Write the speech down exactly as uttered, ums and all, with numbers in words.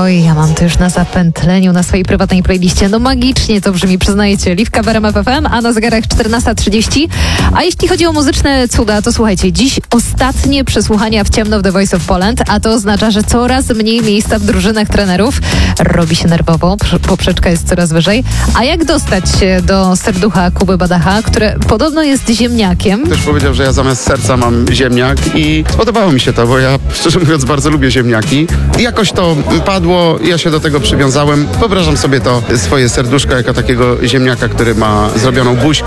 Oj, ja mam to już na zapętleniu, na swojej prywatnej playliście. No magicznie to brzmi, przyznajecie. Liwka w R M F F M, a na zegarach czternasta trzydzieści. A jeśli chodzi o muzyczne cuda, to słuchajcie, dziś ostatnie przesłuchania w ciemno w The Voice of Poland, a to oznacza, że coraz mniej miejsca w drużynach trenerów. Robi się nerwowo, poprzeczka jest coraz wyżej. A jak dostać się do serducha Kuby Badacha, które podobno jest ziemniakiem? Ktoś powiedział, że ja zamiast serca mam ziemniak i spodobało mi się to, bo ja szczerze mówiąc bardzo lubię ziemniaki. I jakoś to padło, ja się do tego przywiązałem. Wyobrażam sobie to swoje serduszko jako takiego ziemniaka, który ma zrobioną buźkę